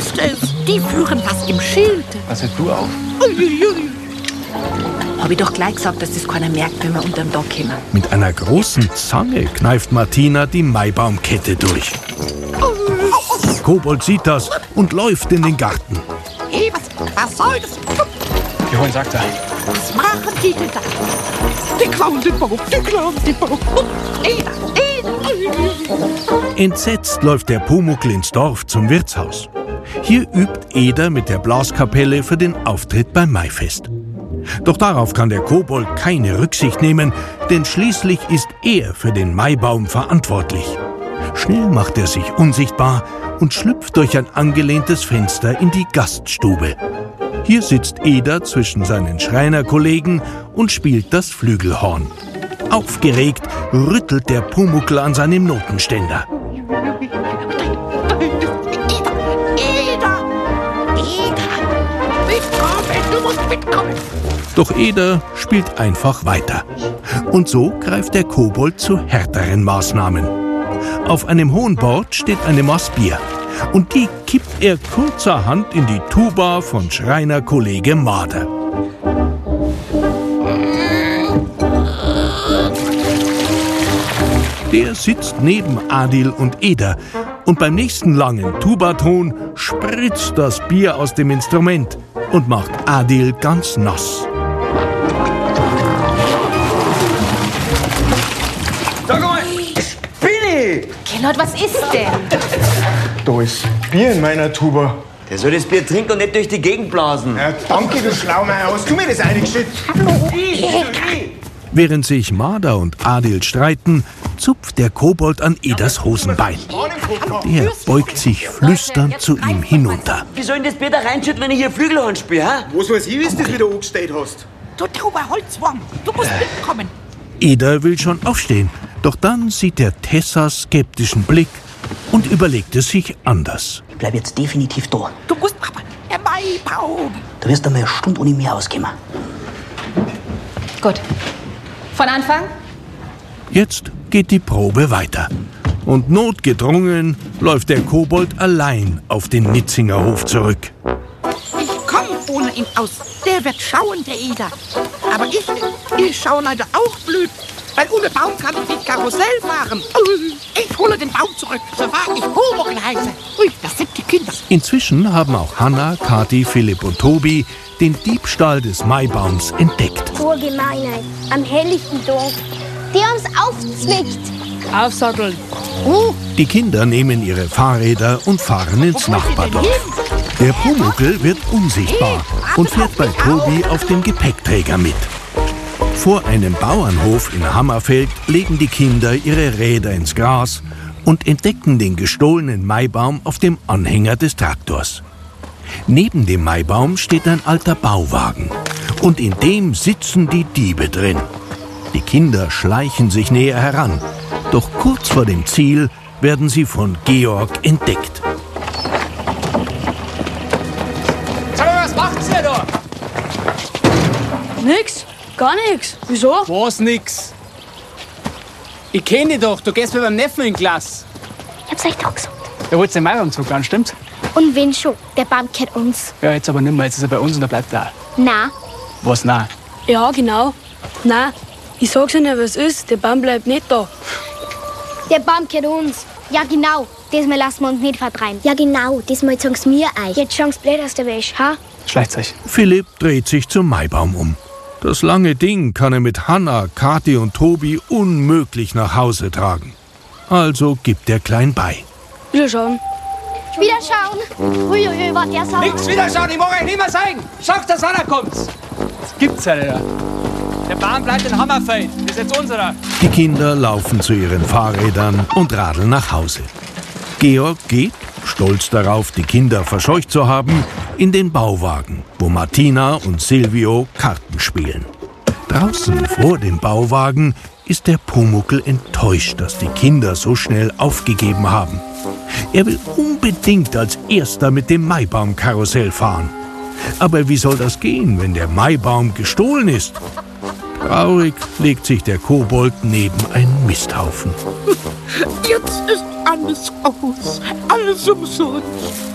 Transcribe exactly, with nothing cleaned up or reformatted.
wusste es. Die führen was im Schild. Was hörst du auf? Uiuiui. Hab ich doch gleich gesagt, dass das keiner merkt, wenn wir unterm Dach kommen. Mit einer großen Zange kneift Martina die Maibaumkette durch. Der Kobold sieht das und läuft in den Garten. Hey, was, was soll das? Die holen, sagt er. Was machen die denn da? Die klauen den Baum, die klauen den Baum. Eda, Eda. Entsetzt läuft der Pumuckl ins Dorf zum Wirtshaus. Hier übt Eder mit der Blaskapelle für den Auftritt beim Maifest. Doch darauf kann der Kobold keine Rücksicht nehmen, denn schließlich ist er für den Maibaum verantwortlich. Schnell macht er sich unsichtbar und schlüpft durch ein angelehntes Fenster in die Gaststube. Hier sitzt Eder zwischen seinen Schreinerkollegen und spielt das Flügelhorn. Aufgeregt rüttelt der Pumuckl an seinem Notenständer. Doch Eder spielt einfach weiter. Und so greift der Kobold zu härteren Maßnahmen. Auf einem hohen Bord steht eine Maß Bier. Und die kippt er kurzerhand in die Tuba von Schreinerkollege Marder. Der sitzt neben Adil und Eder. Und beim nächsten langen Tubaton spritzt das Bier aus dem Instrument und macht Adil ganz nass. Sag mal, Spinni! Kennert, was ist denn? Da ist Bier in meiner Tuba. Der soll das Bier trinken und nicht durch die Gegend blasen. Ja, danke, du Schlaumeier. Hast du mir das eingeschüttet? Während sich Marder und Adil streiten, zupft der Kobold an Eders Hosenbein. Der beugt sich flüsternd zu ihm hinunter. Wie soll denn das Bier da reinschütten, wenn ich hier Flügelhorn spiele, hä? Was weiß ich, wie du das wieder angestellt hast? Du tauber Holzwurm, du musst mitkommen. Eder will schon aufstehen, doch dann sieht er Tessas skeptischen Blick und überlegt es sich anders. Ich bleib jetzt definitiv da. Du musst aber, der Maibaum. Du wirst einmal eine Stunde ohne mir auskommen. Gut. Von Anfang? Jetzt geht die Probe weiter. Und notgedrungen läuft der Kobold allein auf den Nitzinger Hof zurück. Ich komm ohne ihn aus. Der wird schauen, der Eder. Aber ich, ich schaue leider auch blöd. Weil ohne Baum kann ich nicht Karussell fahren. Ich hole den Baum zurück, so wahr ich Pumuckl heiße. Ui, das sind die Kinder. Inzwischen haben auch Hanna, Kathi, Philipp und Tobi den Diebstahl des Maibaums entdeckt. So Gemeinheit. Am helllichten Tag. Die haben's aufzwickt. Aufsatteln. Oh, Die Kinder nehmen ihre Fahrräder und fahren ins Nachbardorf. Der Pumuckl wird unsichtbar und fährt bei Tobi auf dem Gepäckträger mit. Vor einem Bauernhof in Hammerfeld legen die Kinder ihre Räder ins Gras und entdecken den gestohlenen Maibaum auf dem Anhänger des Traktors. Neben dem Maibaum steht ein alter Bauwagen und in dem sitzen die Diebe drin. Die Kinder schleichen sich näher heran, doch kurz vor dem Ziel werden sie von Georg entdeckt. Sag mal, was macht's denn da? Nix. Gar nix. Wieso? Was nix? Ich kenn dich doch, du gehst mit meinem Neffen in die Klasse. Ich hab's euch doch gesagt. Der holt den Maibaumzug an, stimmt's? Und wenn schon, der Baum gehört uns. Ja, jetzt aber nicht mehr, jetzt ist er bei uns und er bleibt da. Na, Was, nein? Ja, genau. Nein, ich sag's Ihnen, was ist. Der Baum bleibt nicht da. der Baum gehört uns. Ja genau, diesmal lassen wir uns nicht vertreiben. Ja genau, diesmal sagen's mir euch. Jetzt schauen's blöd aus der Wäsche, ha? Schleicht's euch. Philipp dreht sich zum Maibaum um. Das lange Ding kann er mit Hanna, Kathi und Tobi unmöglich nach Hause tragen. Also gibt er klein bei. Wieder schauen. Wieder schauen. Uiuiui, was der sagt. Nix wieder schauen, ich mag euch nicht mehr sagen. Sagt, dass einer kommt. Das gibt's ja nicht. Der Bahn bleibt in Hammerfeld. Das ist jetzt unserer. Die Kinder laufen zu ihren Fahrrädern und radeln nach Hause. Georg geht, stolz darauf, die Kinder verscheucht zu haben, in den Bauwagen, wo Martina und Silvio Karten spielen. Draußen vor dem Bauwagen ist der Pumuckl enttäuscht, dass die Kinder so schnell aufgegeben haben. Er will unbedingt als Erster mit dem Maibaumkarussell fahren. Aber wie soll das gehen, wenn der Maibaum gestohlen ist? Traurig legt sich der Kobold neben einen Misthaufen. jetzt ist alles aus. Alles umsonst.